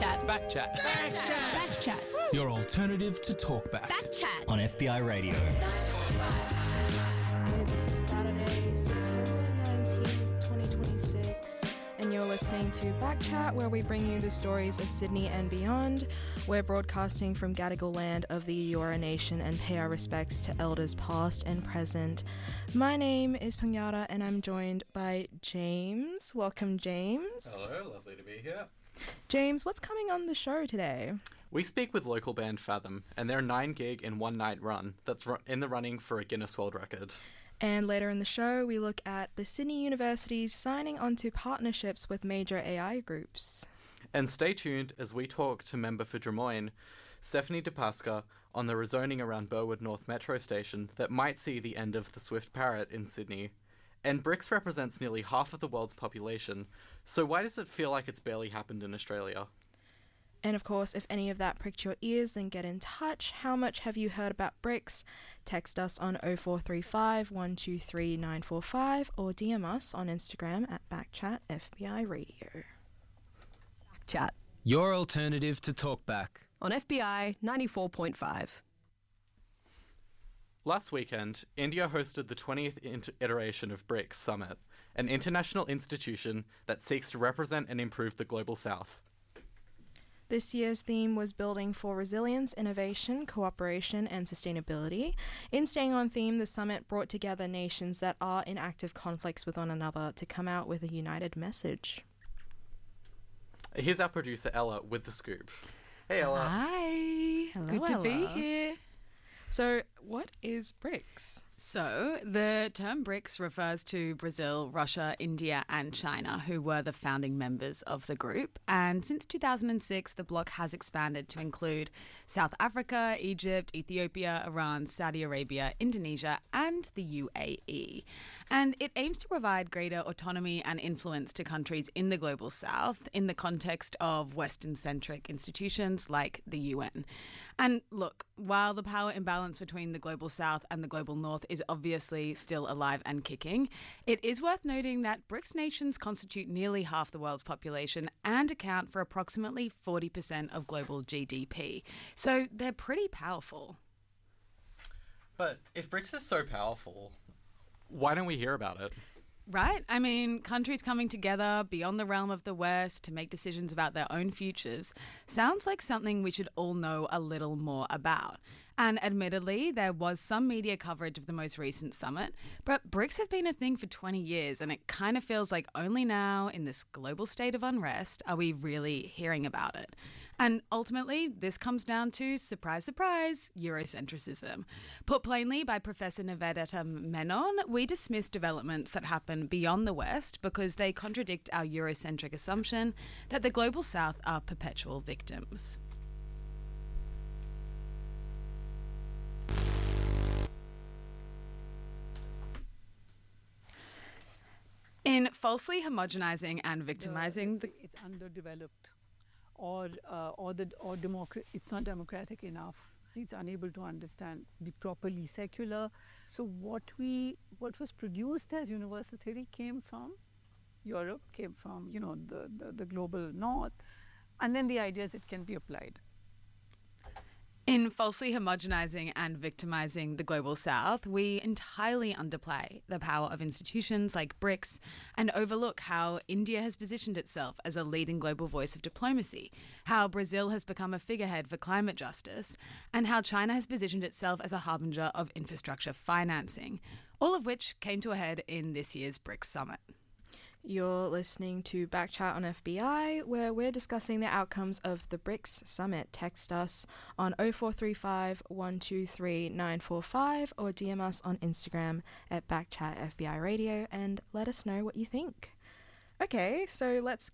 Backchat. Backchat. Backchat. Your alternative to talkback. Backchat. On FBI Radio. It's Saturday, September 19th, 2026, and you're listening to Backchat, where we bring you the stories of Sydney and beyond. We're broadcasting from Gadigal land of the Eora Nation and pay our respects to elders past and present. My name is Pangyara, and I'm joined by James. Welcome, James. Hello, lovely to be here. James, what's coming on the show today? We speak with local band Fathom, and their 9-gig in one-night run that's in the running for a Guinness World Record. And later in the show, we look at the Sydney universities signing onto partnerships with major AI groups. And stay tuned as we talk to member for Drummoyne, Stephanie DePasca, on the rezoning around Burwood North Metro Station that might see the end of the Swift Parrot in Sydney. And BRICS represents nearly half of the world's population, so why does it feel like it's barely happened in Australia? And of course, if any of that pricked your ears, then get in touch. How much have you heard about BRICS? Text us on 0435 123 945 or DM us on Instagram at BackchatFBI Radio. Chat Your alternative to talkback. on FBI 94.5. Last weekend, India hosted the 20th iteration of BRICS Summit, an international institution that seeks to represent and improve the global south. This year's theme was building for resilience, innovation, cooperation, and sustainability. In staying on theme, the summit brought together nations that are in active conflicts with one another to come out with a united message. Here's our producer Ella with the scoop. Hey Ella. Hi. Hello, Good to be Ella. here. So, what is BRICS? So, the term BRICS refers to Brazil, Russia, India, and China, who were the founding members of the group. And since 2006, the bloc has expanded to include South Africa, Egypt, Ethiopia, Iran, Saudi Arabia, Indonesia, and the UAE. And it aims to provide greater autonomy and influence to countries in the global south in the context of Western-centric institutions like the UN. And look, while the power imbalance between the global south and the global north is obviously still alive and kicking, it is worth noting that BRICS nations constitute nearly half the world's population and account for approximately 40% of global GDP. So they're pretty powerful. But if BRICS is so powerful, why don't we hear about it? Right? I mean, countries coming together beyond the realm of the West to make decisions about their own futures sounds like something we should all know a little more about. And admittedly, there was some media coverage of the most recent summit, but BRICS have been a thing for 20 years, and it kind of feels like only now, in this global state of unrest, are we really hearing about it. And ultimately, this comes down to, surprise, surprise, Eurocentrism. Put plainly by Professor Nivedita Menon, we dismiss developments that happen beyond the West because they contradict our Eurocentric assumption that the global South are perpetual victims. In falsely homogenizing and victimizing it's underdeveloped, or it's not democratic enough. It's unable to be properly secular. So what was produced as universal theory came from Europe, came from the global north, and then the idea is it can be applied. In falsely homogenizing and victimizing the global south, we entirely underplay the power of institutions like BRICS and overlook how India has positioned itself as a leading global voice of diplomacy, how Brazil has become a figurehead for climate justice, and how China has positioned itself as a harbinger of infrastructure financing, all of which came to a head in this year's BRICS summit. You're listening to Backchat on FBI, where we're discussing the outcomes of the BRICS Summit. Text us on 0435 123 945 or DM us on Instagram at BackchatFBI Radio and let us know what you think. Okay, so let's